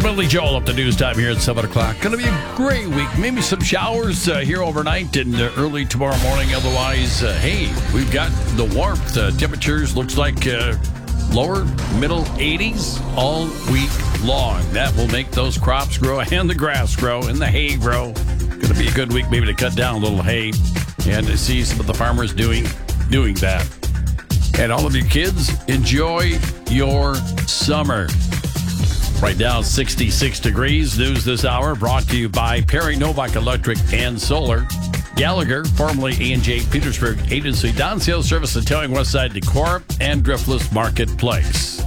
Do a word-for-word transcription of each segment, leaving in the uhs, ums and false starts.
Billy Joel up to news time here at seven o'clock. Going to be a great week. Maybe some showers uh, here overnight and uh, early tomorrow morning. Otherwise, uh, hey, we've got the warmth. Uh, temperatures looks like uh, lower, middle eighties all week long. That will make those crops grow and the grass grow and the hay grow. Going to be a good week maybe to cut down a little hay and to see some of the farmers doing doing that. And all of you kids, enjoy your summer. Right now, sixty-six degrees. News this hour brought to you by Perry Novak Electric and Solar. Gallagher, formerly A and J Petersburg Agency, Don Sales Service and Towing Westside Decor, and Driftless Marketplace.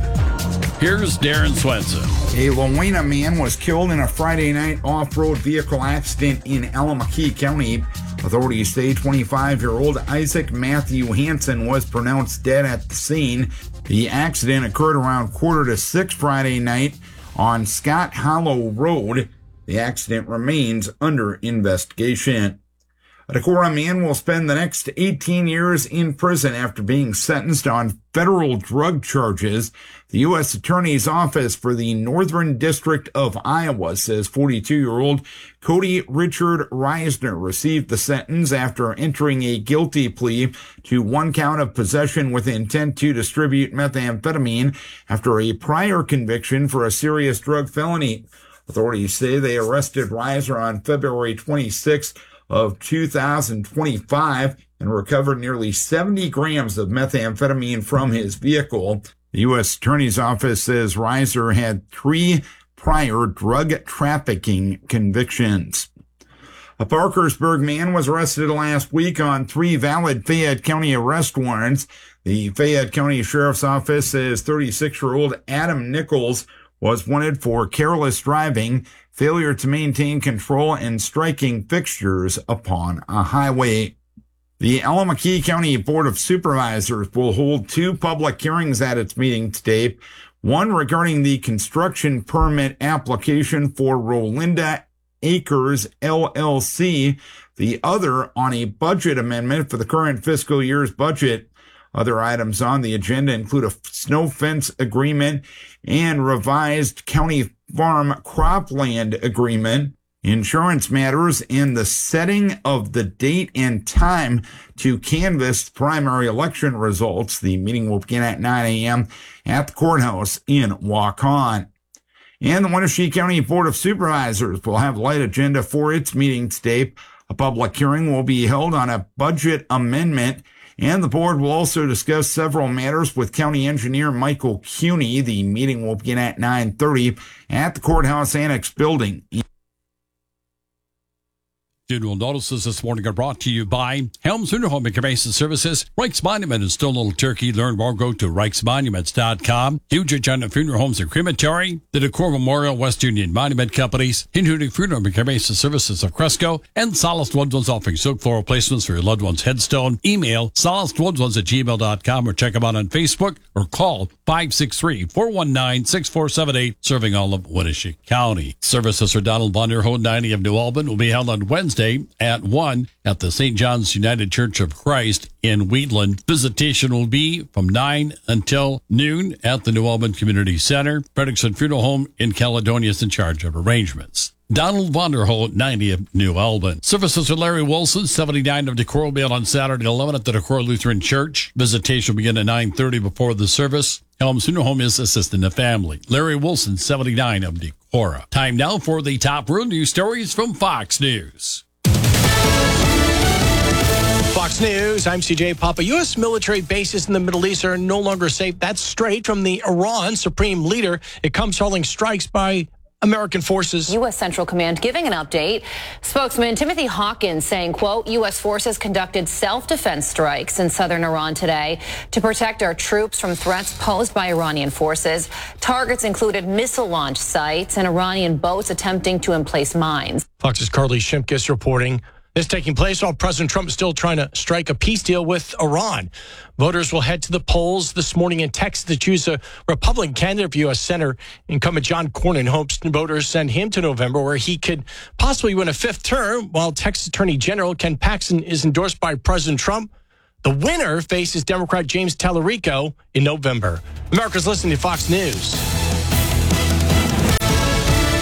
Here's Darren Swenson. A Lowena man was killed in a Friday night off-road vehicle accident in Allamakee County. Authorities say twenty-five-year-old Isaac Matthew Hansen was pronounced dead at the scene. The accident occurred around quarter to six Friday night on Scott Hollow Road. The accident remains under investigation. A Decorah man will spend the next eighteen years in prison after being sentenced on federal drug charges. The U S Attorney's Office for the Northern District of Iowa says forty-two-year-old Cody Richard Reisner received the sentence after entering a guilty plea to one count of possession with intent to distribute methamphetamine after a prior conviction for a serious drug felony. Authorities say they arrested Reisner on February twenty-sixth of two thousand twenty-five and recovered nearly seventy grams of methamphetamine from his vehicle. The U S Attorney's Office says Reiser had three prior drug trafficking convictions. A Parkersburg man was arrested last week on three valid Fayette County arrest warrants. The Fayette County Sheriff's Office says thirty-six-year-old Adam Nichols was wanted for careless driving, failure to maintain control, and striking fixtures upon a highway. The Allamakee County Board of Supervisors will hold two public hearings at its meeting today, one regarding the construction permit application for Rolinda Acres L L C, the other on a budget amendment for the current fiscal year's budget. Other items on the agenda include a snow fence agreement and revised county farm cropland agreement, insurance matters, and the setting of the date and time to canvass primary election results. The meeting will begin at nine a.m. at the courthouse in Waukon. And the Wenatchee County Board of Supervisors will have a light agenda for its meeting today. A public hearing will be held on a budget amendment, and the board will also discuss several matters with County Engineer Michael Cuney. The meeting will begin at nine thirty at the Courthouse Annex building. Funeral notices this morning are brought to you by Helms Funeral Home and Cremation Services, Reich's Monument in Stone Little Turkey. Learn more, go to reichs monuments dot com. Huge Agenda Funeral Homes and Crematory, the Decor Memorial West Union Monument Companies, Hinhooting Funeral and Cremation Services of Cresco, and Solaced Loved Ones offering silk floral placements for your loved one's headstone. Email solaced loved ones at gmail dot com or check them out on Facebook or call five six three, four one nine, six four seven eight, serving all of Wenatchee County. Services for Donald Von der Hohe, ninety of New Albin, will be held on Wednesday at one at the Saint John's United Church of Christ in Wheatland. Visitation will be from nine until noon at the New Albin Community Center. Fredrickson Funeral Home in Caledonia is in charge of arrangements. Donald Von der Hohe, ninety of New Albin. Services for Larry Wilson, seventy-nine of Decorah, will be held on Saturday at eleven at the Decorah Lutheran Church. Visitation will begin at nine thirty before the service. Helms Funeral Home is assisting the family. Larry Wilson, seventy-nine of Decorah. Time now for the top real news stories from Fox News. Fox News, I'm C J Papa. U S military bases in the Middle East are no longer safe. That's straight from the Iran supreme leader. It comes following strikes by American forces. U S Central Command giving an update. Spokesman Timothy Hawkins saying, quote, U S forces conducted self-defense strikes in southern Iran today to protect our troops from threats posed by Iranian forces. Targets included missile launch sites and Iranian boats attempting to emplace mines. Fox's Carly Shimkus reporting. This taking place while President Trump is still trying to strike a peace deal with Iran. Voters will head to the polls this morning in Texas to choose a Republican candidate for U S Senator. Incumbent John Cornyn hopes voters send him to November, where he could possibly win a fifth term, while Texas Attorney General Ken Paxton is endorsed by President Trump. The winner faces Democrat James Tallarico in November. America's listening to Fox News.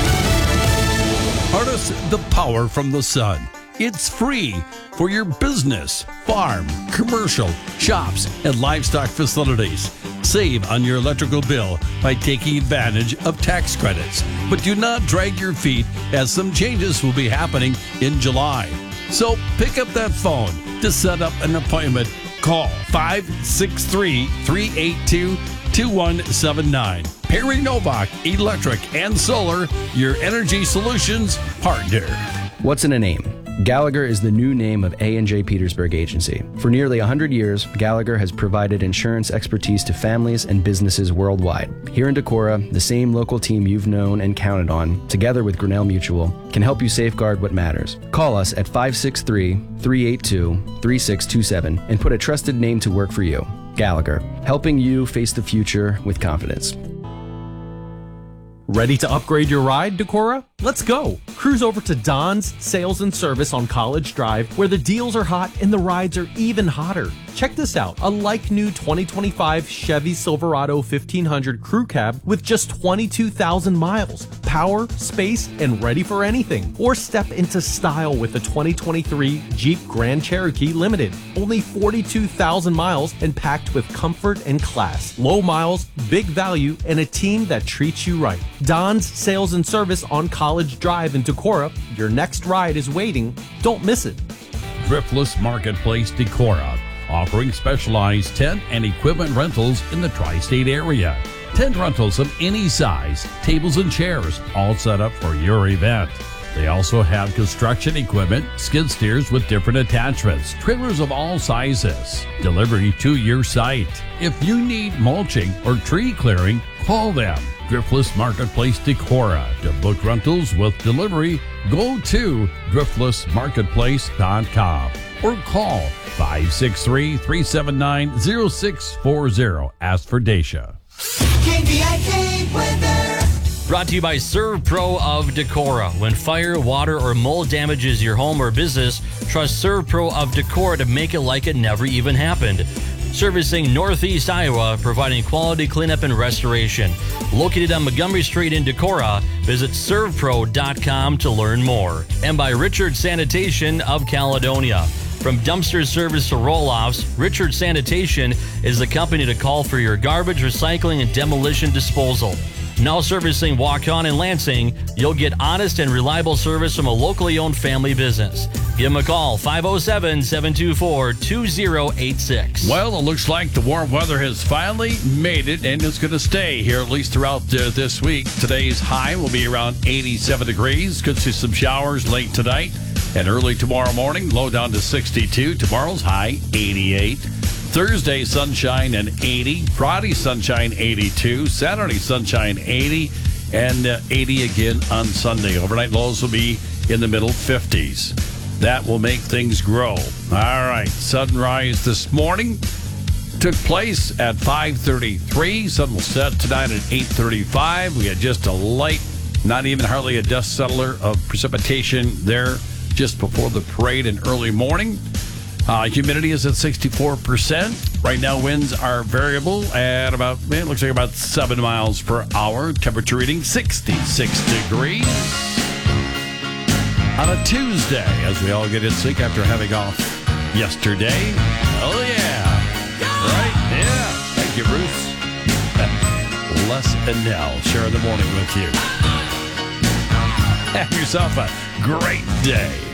the power from the sun. It's free for your business, farm, commercial, shops, and livestock facilities. Save on your electrical bill by taking advantage of tax credits. But do not drag your feet, as some changes will be happening in July. So pick up that phone to set up an appointment. Call five six three, three eight two, two one seven nine. Perry Novak Electric and Solar, your energy solutions partner. What's in a name? Gallagher is the new name of A and J Petersburg Agency. For nearly one hundred years, Gallagher has provided insurance expertise to families and businesses worldwide. Here in Decorah, the same local team you've known and counted on, together with Grinnell Mutual, can help you safeguard what matters. Call us at five six three, three eight two, three six two seven and put a trusted name to work for you. Gallagher, helping you face the future with confidence. Ready to upgrade your ride, Decorah? Let's go! Cruise over to Don's Sales and Service on College Drive, where the deals are hot and the rides are even hotter. Check this out, a like-new twenty twenty-five Chevy Silverado fifteen hundred Crew Cab with just twenty-two thousand miles. Power, space, and ready for anything. Or step into style with the twenty twenty-three Jeep Grand Cherokee Limited. Only forty-two thousand miles and packed with comfort and class. Low miles, big value, and a team that treats you right. Don's Sales and Service on College Drive in Decorah. Your next ride is waiting. Don't miss it. Thriftless Marketplace Decorah, offering specialized tent and equipment rentals in the tri-state area. Tent rentals of any size, tables and chairs, all set up for your event. They also have construction equipment, skid steers with different attachments, trailers of all sizes, delivery to your site. If you need mulching or tree clearing, call them. Thriftless Marketplace Decorah. To book rentals with delivery, go to thriftless marketplace dot com or call five six three, three seven nine, zero six four zero. Ask for Dacia. K B I K weather. Brought to you by ServPro of Decorah. When fire, water, or mold damages your home or business, trust ServPro of Decorah to make it like it never even happened. Servicing Northeast Iowa, providing quality cleanup and restoration. Located on Montgomery Street in Decorah, visit serv pro dot com to learn more. And by Richard Sanitation of Caledonia. From dumpster service to roll-offs, Richard Sanitation is the company to call for your garbage, recycling, and demolition disposal. Now servicing Waukon and Lansing, you'll get honest and reliable service from a locally owned family business. Give them a call, five oh seven, seven two four, two oh eight six. Well, it looks like the warm weather has finally made it, and it's going to stay here at least throughout uh, this week. Today's high will be around eighty-seven degrees. Could see some showers late tonight and early tomorrow morning. Low down to sixty-two. Tomorrow's high, eighty-eight. Thursday, sunshine and eighty. Friday, sunshine, eighty-two. Saturday, sunshine, eighty. And uh, eighty again on Sunday. Overnight lows will be in the middle fifties. That will make things grow. All right, sunrise this morning took place at five thirty-three. Sun will set tonight at eight thirty-five. We had just a light, not even hardly a dust settler of precipitation there just before the parade in early morning. Uh, humidity is at sixty-four percent. Right now, winds are variable at about, man, it looks like about seven miles per hour. Temperature reading sixty-six degrees. On a Tuesday, as we all get in sync after having off yesterday. Oh, yeah. Right? Yeah. Thank you, Bruce. Les and Nell sharing the morning with you. Have yourself a great day.